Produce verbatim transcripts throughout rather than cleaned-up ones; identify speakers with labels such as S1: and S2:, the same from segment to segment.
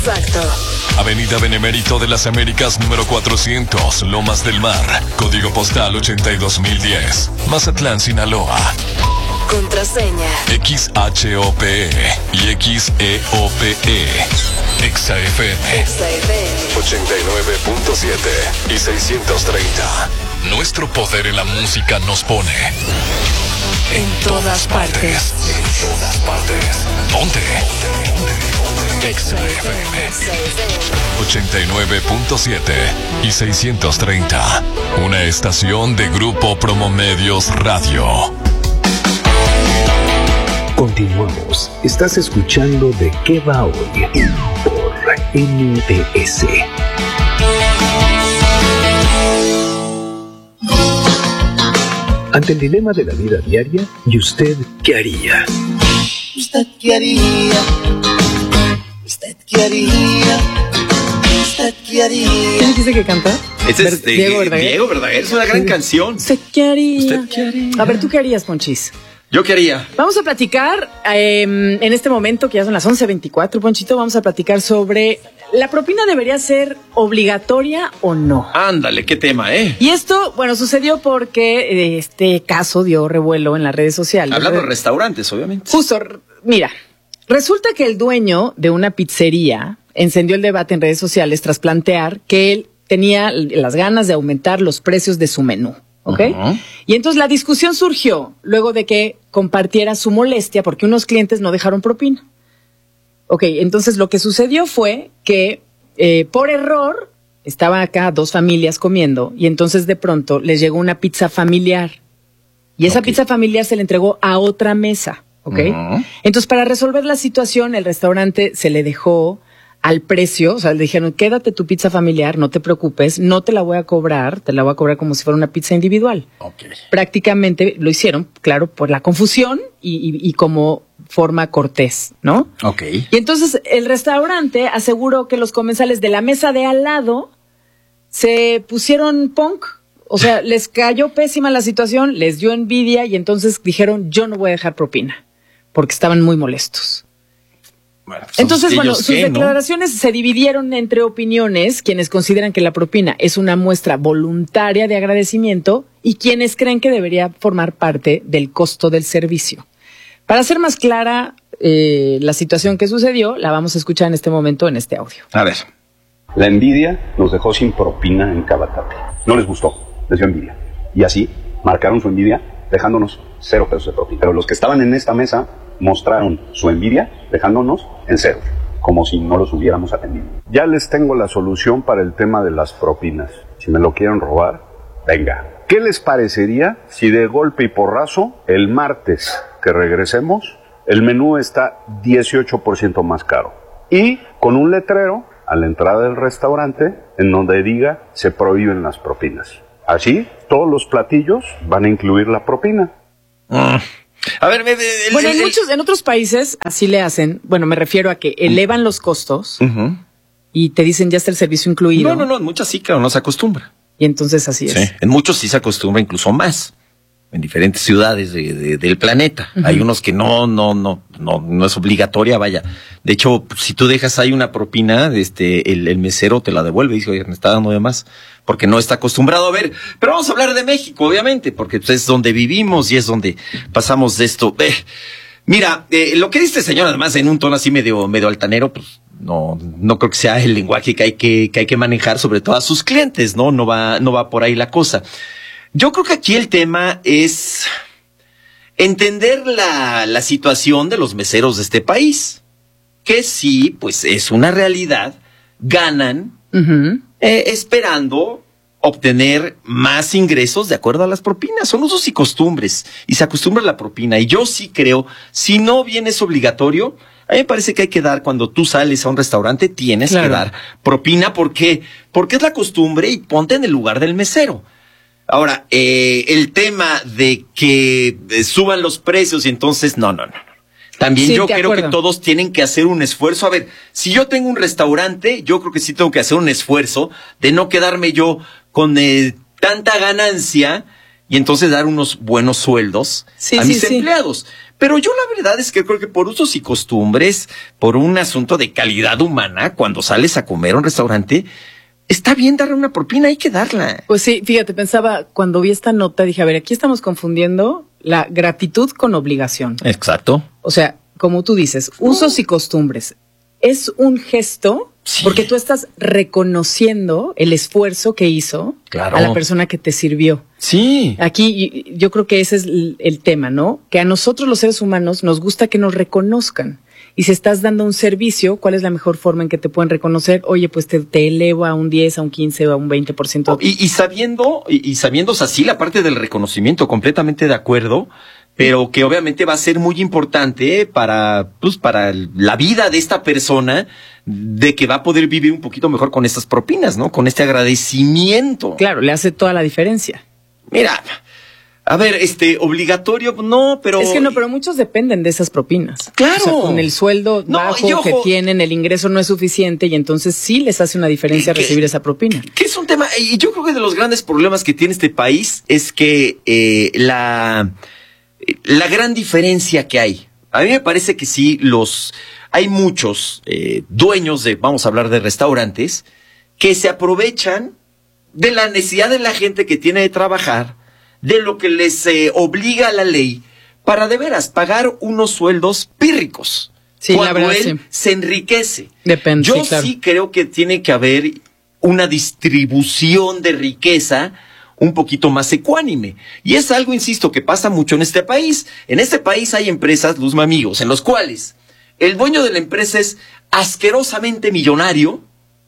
S1: Exacto.
S2: Avenida Benemérito de las Américas número cuatrocientos, Lomas del Mar. Código postal ochenta y dos mil diez. Mazatlán, Sinaloa.
S1: Contraseña
S2: X H O P E y X E O P E. Exa F M.
S1: Exa F M
S2: ochenta y nueve punto siete y seiscientos treinta. Nuestro poder en la música nos pone
S1: en todas partes.
S2: En todas partes. Ponte. Exa F M ochenta y nueve punto siete y seiscientos treinta. Una estación de Grupo Promomedios Radio.
S3: Continuamos. Estás escuchando De Qué Va Hoy por M B S. Ante el dilema de la vida diaria, ¿y usted qué haría?
S4: ¿Usted qué haría? ¿Usted qué haría? ¿Usted qué haría?
S5: ¿Quién dice que canta?
S6: Este es de
S5: Diego Verdaguer.
S6: Diego Verdaguer, es una gran canción.
S5: ¿Usted qué haría?
S6: ¿Usted qué haría?
S5: A ver, ¿tú qué harías, Ponchis?
S6: ¿Yo qué haría?
S5: Vamos a platicar eh, en este momento, que ya son las once veinticuatro, Ponchito, vamos a platicar sobre ¿la propina debería ser obligatoria o no?
S6: Ándale, qué tema, ¿eh?
S5: Y esto, bueno, sucedió porque eh, este caso dio revuelo en las redes sociales.
S6: Hablando de restaurantes, obviamente.
S5: Justo, mira, resulta que el dueño de una pizzería encendió el debate en redes sociales tras plantear que él tenía las ganas de aumentar los precios de su menú. ¿Ok? Uh-huh. Y entonces la discusión surgió luego de que compartiera su molestia porque unos clientes no dejaron propina. Ok, entonces lo que sucedió fue que eh, por error estaban acá dos familias comiendo y entonces de pronto les llegó una pizza familiar. Y esa okay. pizza familiar se le entregó a otra mesa. ¿Ok? Uh-huh. Entonces para resolver la situación el restaurante se le dejó al precio, o sea, le dijeron, quédate tu pizza familiar, no te preocupes, no te la voy a cobrar, te la voy a cobrar como si fuera una pizza individual. Okay. Prácticamente lo hicieron, claro, por la confusión y, y, y como forma cortés, ¿no?
S6: Ok.
S5: Y entonces el restaurante aseguró que los comensales de la mesa de al lado se pusieron punk, o sea, les cayó pésima la situación, les dio envidia y entonces dijeron, yo no voy a dejar propina, porque estaban muy molestos. Bueno, pues entonces, bueno, sus qué, declaraciones ¿no? se dividieron entre opiniones, quienes consideran que la propina es una muestra voluntaria de agradecimiento y quienes creen que debería formar parte del costo del servicio. Para hacer más clara eh, la situación que sucedió, la vamos a escuchar en este momento en este audio.
S6: A ver.
S7: La envidia nos dejó sin propina en cada tape. No les gustó, les dio envidia. Y así marcaron su envidia dejándonos cero pesos de propina. Pero los que estaban en esta mesa mostraron su envidia dejándonos en cero, como si no los hubiéramos atendido.
S8: Ya les tengo la solución para el tema de las propinas. Si me lo quieren robar, venga. ¿Qué les parecería si de golpe y porrazo, el martes que regresemos, el menú está dieciocho por ciento más caro? Y con un letrero a la entrada del restaurante en donde diga se prohíben las propinas. Así, todos los platillos van a incluir la propina.
S6: Mm. A ver, el, el,
S5: bueno,
S6: el,
S5: en muchos, en otros países así le hacen. Bueno, me refiero a que elevan los costos uh-huh. y te dicen ya está el servicio incluido.
S6: No, no, no, en muchas sí, claro, no se acostumbra.
S5: Y entonces así
S6: sí,
S5: es.
S6: En muchos sí se acostumbra, incluso más. En diferentes ciudades de, de, del planeta. Uh-huh. Hay unos que no, no, no, no, no es obligatoria, vaya. De hecho, si tú dejas ahí una propina, este, el, el mesero te la devuelve y dice, oye, me está dando de más. Porque no está acostumbrado a ver. Pero vamos a hablar de México, obviamente, porque pues, es donde vivimos y es donde pasamos de esto. Eh, mira, eh, lo que dice este señor, además, en un tono así medio, medio altanero, pues, no, no creo que sea el lenguaje que hay que, que hay que manejar, sobre todo a sus clientes, ¿no? No va, no va por ahí la cosa. Yo creo que aquí el tema es entender la, la situación de los meseros de este país, que sí, pues es una realidad, ganan uh-huh. eh, esperando obtener más ingresos de acuerdo a las propinas. Son usos y costumbres, y se acostumbra a la propina. Y yo sí creo, si no bien es obligatorio, a mí me parece que hay que dar, cuando tú sales a un restaurante, tienes claro. que dar propina. ¿Por qué? Porque es la costumbre y ponte en el lugar del mesero. Ahora, eh, el tema de que eh, suban los precios y entonces, no, no, no. También sí, yo creo acuerdo. que todos tienen que hacer un esfuerzo. A ver, si yo tengo un restaurante, yo creo que sí tengo que hacer un esfuerzo de no quedarme yo con eh, tanta ganancia y entonces dar unos buenos sueldos sí, a sí, mis sí. empleados. Pero yo la verdad es que creo que por usos y costumbres, por un asunto de calidad humana, cuando sales a comer a un restaurante, está bien darle una propina, hay que darla.
S5: Pues sí, fíjate, pensaba, cuando vi esta nota, dije, a ver, aquí estamos confundiendo la gratitud con obligación.
S6: Exacto.
S5: O sea, como tú dices, usos y costumbres. Es un gesto, sí, porque tú estás reconociendo el esfuerzo que hizo, claro, a la persona que te sirvió.
S6: Sí.
S5: Aquí yo creo que ese es el, el tema, ¿no? Que a nosotros los seres humanos nos gusta que nos reconozcan. Y si estás dando un servicio, ¿cuál es la mejor forma en que te pueden reconocer? Oye, pues te, te elevo a un diez, a un quince o a un veinte por ciento.
S6: Oh, y, y sabiendo, y, y sabiendo así la parte del reconocimiento, completamente de acuerdo, pero que obviamente va a ser muy importante para, pues, para la vida de esta persona, de que va a poder vivir un poquito mejor con estas propinas, ¿no? Con este agradecimiento.
S5: Claro, le hace toda la diferencia.
S6: Mira, a ver, este, obligatorio, no, pero...
S5: Es que no, pero muchos dependen de esas propinas.
S6: Claro.
S5: O sea, con el sueldo
S6: no,
S5: bajo
S6: yo,
S5: que tienen, el ingreso no es suficiente y entonces sí les hace una diferencia que, recibir esa propina.
S6: Que es un tema, y yo creo que de los grandes problemas que tiene este país es que eh, la... La gran diferencia que hay, a mí me parece que sí, los hay muchos eh, dueños de, vamos a hablar de restaurantes, que se aprovechan de la necesidad de la gente que tiene de trabajar, de lo que les eh, obliga a la ley, para de veras pagar unos sueldos pírricos.
S5: Sí,
S6: cuando
S5: la verdad,
S6: él
S5: sí.
S6: se enriquece.
S5: Depende,
S6: Yo
S5: sí, claro.
S6: sí creo que tiene que haber una distribución de riqueza un poquito más ecuánime. Y es algo, insisto, que pasa mucho en este país. En este país hay empresas, Luzma, amigos, en los cuales el dueño de la empresa es asquerosamente millonario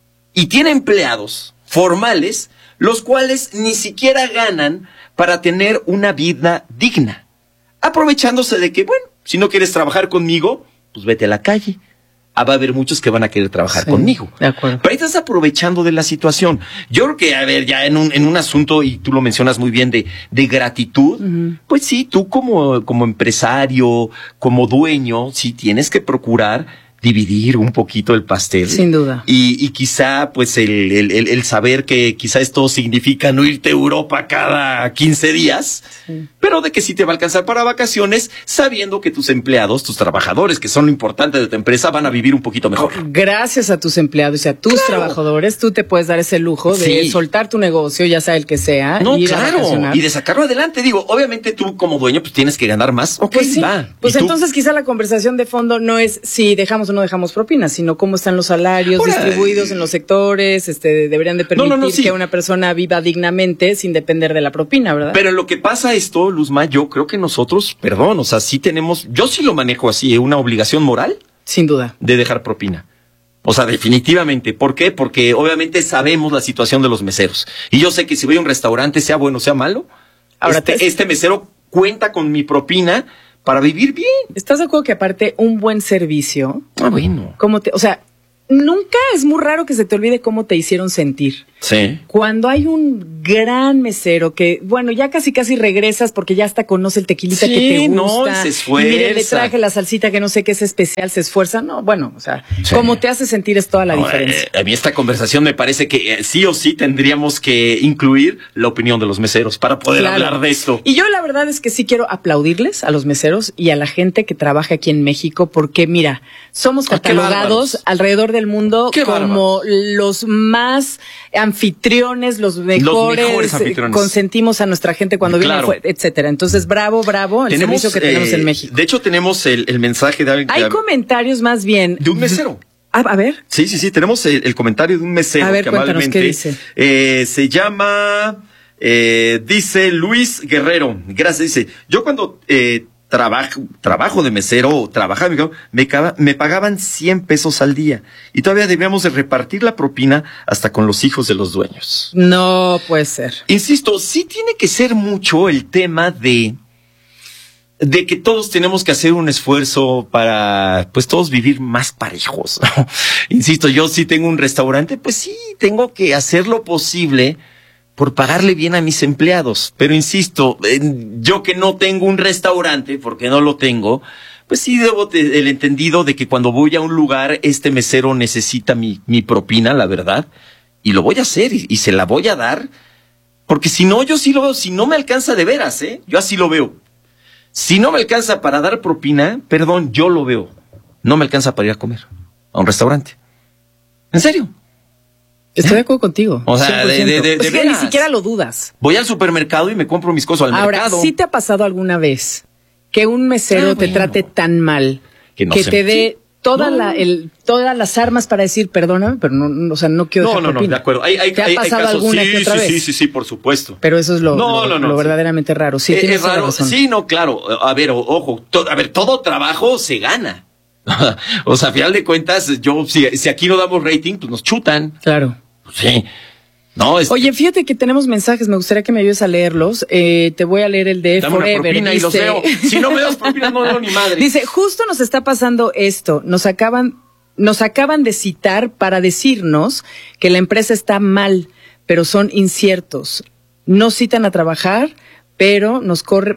S6: y tiene empleados formales, los cuales ni siquiera ganan para tener una vida digna. Aprovechándose de que, bueno, si no quieres trabajar conmigo, pues vete a la calle. Ah, va a haber muchos que van a querer trabajar
S5: sí,
S6: conmigo.
S5: De acuerdo.
S6: Pero ahí estás aprovechando de la situación. Yo creo que, a ver, ya en un, en un asunto, y tú lo mencionas muy bien, de, de gratitud, uh-huh. Pues sí, tú como, como empresario, como dueño, sí tienes que procurar dividir un poquito el pastel.
S5: Sin duda.
S6: Y, y quizá, pues, el, el, el, el saber que quizá esto significa no irte a Europa cada quince días, sí, pero de que sí te va a alcanzar para vacaciones, sabiendo que tus empleados, tus trabajadores, que son lo importante de tu empresa, van a vivir un poquito mejor.
S5: Gracias a tus empleados y a tus claro. trabajadores, tú te puedes dar ese lujo de sí. soltar tu negocio, ya sea el que sea,
S6: no,
S5: ir
S6: claro,
S5: a vacacionar.
S6: Y de sacarlo adelante. Digo, obviamente tú como dueño, pues tienes que ganar más. Ok,
S5: pues sí.
S6: va.
S5: Pues entonces quizá la conversación de fondo no es si dejamos o no dejamos propinas, sino cómo están los salarios Hola. distribuidos en los sectores, este, deberían de permitir no, no, no, sí. que una persona viva dignamente sin depender de la propina, ¿verdad?
S6: Pero lo que pasa esto, Luzma, yo creo que nosotros, perdón, o sea, sí tenemos, yo sí lo manejo así, una obligación moral.
S5: Sin duda.
S6: De dejar propina. O sea, definitivamente. ¿Por qué? Porque obviamente sabemos la situación de los meseros. Y yo sé que si voy a un restaurante, sea bueno o sea malo, Ahora este, te... este mesero cuenta con mi propina para vivir bien.
S5: ¿Estás de acuerdo que aparte un buen servicio?
S6: Ah, bueno.
S5: Como te, o sea, nunca es muy raro que se te olvide cómo te hicieron sentir.
S6: Sí.
S5: Cuando hay un gran mesero que, bueno, ya casi casi regresas porque ya hasta conoce el tequilita
S6: sí,
S5: que te gusta.
S6: No, se esfuerza.
S5: Y mire, le traje la salsita que no sé qué es especial, se esfuerza. No, bueno, o sea, sí. Cómo te hace sentir es toda la no, diferencia.
S6: Eh, a mí esta conversación me parece que eh, sí o sí tendríamos que incluir la opinión de los meseros para poder claro. hablar de esto.
S5: Y yo la verdad es que sí quiero aplaudirles a los meseros y a la gente que trabaja aquí en México porque, mira, somos catalogados alrededor del mundo qué como bárbaro. Los más anfitriones, los mejores, los mejores anfitriones. Consentimos a nuestra gente cuando claro. viene, etcétera. Entonces, bravo, bravo, el tenemos, servicio que eh, tenemos en México.
S6: De hecho, tenemos el, el mensaje de alguien.
S5: Hay de, comentarios más bien.
S6: De un mesero.
S5: A, a ver.
S6: Sí, sí, sí, tenemos el, el comentario de un mesero.
S5: A ver,
S6: que
S5: cuéntanos,
S6: amablemente,
S5: ¿qué dice?
S6: Eh, se llama, eh, dice Luis Guerrero. Gracias, dice, yo cuando eh, trabajo, trabajo de mesero, trabajaba, me, me pagaban cien pesos al día y todavía debíamos de repartir la propina hasta con los hijos de los dueños.
S5: No puede ser.
S6: Insisto, sí tiene que ser mucho el tema de, de que todos tenemos que hacer un esfuerzo para, pues todos vivir más parejos. Insisto, yo sí tengo un restaurante, pues sí, tengo que hacer lo posible por pagarle bien a mis empleados. Pero insisto, yo que no tengo un restaurante, porque no lo tengo, pues sí debo de, el entendido de que cuando voy a un lugar, este mesero necesita mi, mi propina, la verdad, y lo voy a hacer y, y se la voy a dar, porque si no, yo sí lo veo, si no me alcanza de veras, ¿eh? Yo así lo veo. Si no me alcanza para dar propina, perdón, yo lo veo. No me alcanza para ir a comer a un restaurante. ¿En serio?
S5: Estoy de acuerdo contigo.
S6: O sea, de, de, de, de
S5: es que ni siquiera lo dudas.
S6: Voy al supermercado y me compro mis cosas al
S5: Ahora,
S6: mercado.
S5: Ahora, ¿sí te ha pasado alguna vez que un mesero
S6: ah,
S5: te
S6: bueno.
S5: trate tan mal
S6: que, no
S5: que
S6: se...
S5: te dé toda
S6: no.
S5: la, el, todas las armas para decir perdóname, pero no, no o sea, no quiero
S6: No,
S5: dejar
S6: no, no,
S5: propina?
S6: de acuerdo. Hay, hay,
S5: ¿Te ha
S6: hay,
S5: pasado
S6: hay casos,
S5: alguna
S6: sí,
S5: que otra
S6: sí,
S5: vez?
S6: Sí, sí, sí, por supuesto.
S5: Pero eso es lo,
S6: no,
S5: lo,
S6: no, no,
S5: lo
S6: sí.
S5: verdaderamente raro. Sí,
S6: eh,
S5: tienes
S6: es raro.
S5: razón.
S6: Sí, no, claro. A ver, o, ojo, to, a ver, todo trabajo se gana. O sea, a final de cuentas, yo, si, si aquí no damos rating, pues nos chutan.
S5: Claro.
S6: Sí. No, es...
S5: Oye, fíjate que tenemos mensajes, me gustaría que me ayudes a leerlos. Eh, te voy a leer el de
S6: Dame
S5: Forever.
S6: una propina
S5: dice...
S6: y los leo. Si no me das propina, no leo ni madre.
S5: Dice, justo nos está pasando esto. Nos acaban, nos acaban de citar para decirnos que la empresa está mal, pero son inciertos. Nos citan a trabajar, pero nos corre...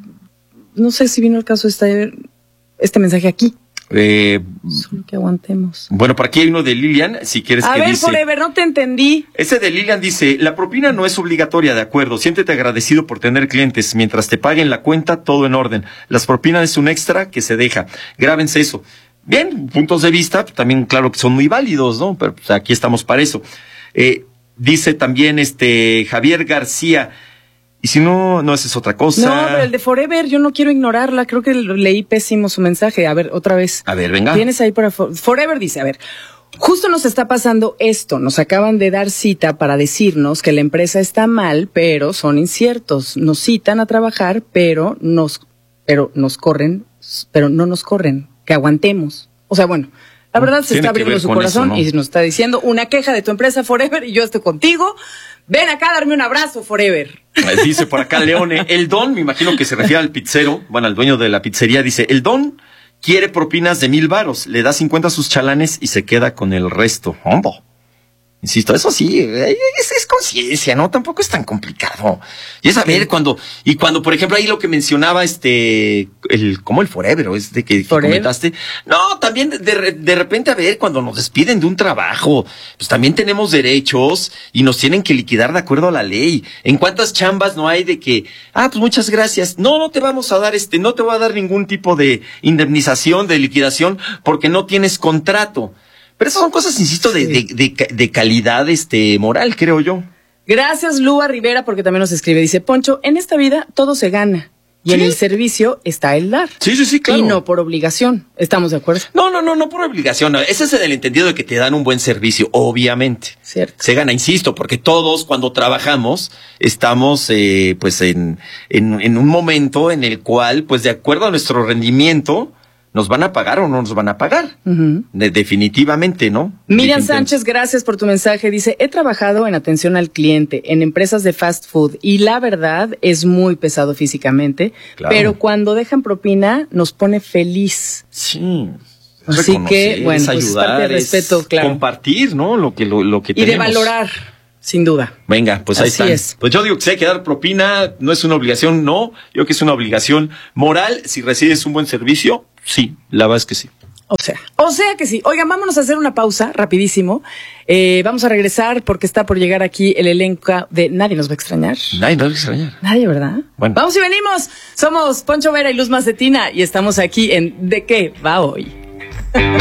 S5: No sé si vino el caso este, este mensaje aquí.
S6: Eh,
S5: Solo que aguantemos.
S6: bueno, por aquí hay uno de Lilian, si quieres
S5: a
S6: que
S5: ver,
S6: dice...
S5: Forever, no te entendí.
S6: Ese de Lilian dice, la propina no es obligatoria, de acuerdo, siéntete agradecido por tener clientes, mientras te paguen la cuenta, todo en orden. Las propinas es un extra que se deja, grábense eso. Bien, puntos de vista, también claro que son muy válidos, ¿no? Pero pues, aquí estamos para eso. Eh, dice también este Javier García, y si no, no, esa es otra cosa.
S5: No, pero el de Forever, yo no quiero ignorarla. Creo que leí pésimo su mensaje. A ver, otra vez.
S6: A ver, venga.
S5: Tienes ahí para For- Forever, dice, a ver, justo nos está pasando esto. Nos acaban de dar cita para decirnos que la empresa está mal, pero son inciertos. Nos citan a trabajar, pero nos, pero nos corren, pero no nos corren. Que aguantemos. O sea, bueno, la verdad se
S6: Tiene
S5: está
S6: que
S5: abriendo
S6: ver
S5: su
S6: con
S5: corazón
S6: eso, ¿no?
S5: y nos está diciendo una queja de tu empresa Forever y yo estoy contigo. Ven acá a darme un abrazo, Forever.
S6: Dice por acá Leone, el don, me imagino que se refiere al pizzero, bueno, al dueño de la pizzería, dice, el don quiere propinas de mil varos, le da cincuenta a sus chalanes y se queda con el resto. ¡Hombo! Insisto, eso sí, es, es conciencia, ¿no? Tampoco es tan complicado. Y es a ver, cuando, y cuando, por ejemplo, ahí lo que mencionaba, este, el, como el Forever, ¿o es de que, que comentaste? No, también de, de, de repente, a ver, cuando nos despiden de un trabajo, pues también tenemos derechos y nos tienen que liquidar de acuerdo a la ley. ¿En cuántas chambas no hay de que, ah, pues muchas gracias, no, no te vamos a dar este, no te voy a dar ningún tipo de indemnización, de liquidación, porque no tienes contrato? Pero esas son cosas, insisto, de, sí. de, de, de calidad este moral, creo yo.
S5: Gracias, Lua Rivera, porque también nos escribe. Dice, Poncho, en esta vida todo se gana. Y ¿sí? En el servicio está el dar.
S6: Sí, sí, sí, claro.
S5: Y no por obligación. ¿Estamos de acuerdo?
S6: No, no, no, no por obligación. No. Ese es el entendido de que te dan un buen servicio, obviamente.
S5: Cierto.
S6: Se gana, insisto, porque todos cuando trabajamos estamos eh, pues en, en, en un momento en el cual, pues de acuerdo a nuestro rendimiento, ¿nos van a pagar o no nos van a pagar? Uh-huh. De, definitivamente, ¿no?
S5: Miriam Definitivamente. Sánchez, gracias por tu mensaje. Dice, he trabajado en atención al cliente, en empresas de fast food, y la verdad es muy pesado físicamente, claro. Pero cuando dejan propina nos pone feliz.
S6: Sí.
S5: Así que, bueno,
S6: ayudar,
S5: pues es parte del respeto, claro.
S6: Compartir, ¿no? Lo que, lo, lo que
S5: y
S6: tenemos.
S5: Y de valorar. Sin duda.
S6: Venga, pues ahí
S5: Así
S6: están.
S5: Es.
S6: Pues yo digo que si hay que dar propina, no es una obligación, no. Yo creo que es una obligación moral. Si recibes un buen servicio, sí, la verdad es que sí.
S5: O sea, o sea que sí. Oigan, vámonos a hacer una pausa rapidísimo. Eh, vamos a regresar porque está por llegar aquí el elenco de Nadie nos va a extrañar.
S6: Nadie nos va a extrañar.
S5: Nadie, ¿verdad?
S6: Bueno.
S5: Vamos y venimos. Somos Poncho Vera y Luz Macetina y estamos aquí en ¿De qué va hoy?